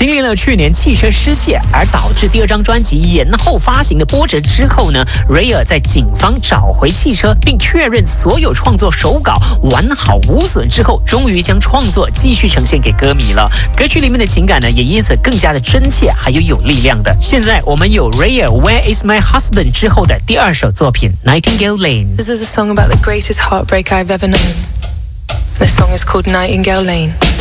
经历了去年汽车失窃而导致第二张专辑延后发行的波折之后呢，瑞尔在警方找回汽车并确认所有创作手稿完好无损之后，终于将创作继续呈现给歌迷了。歌曲里面的情感呢，也因此更加的真切，还有力量的。现在我们有 Rare Where Is My Husband 之后的第二首作品 Nightingale Lane。 This is a song about the greatest heartbreak I've ever known. The song is called Nightingale Lane.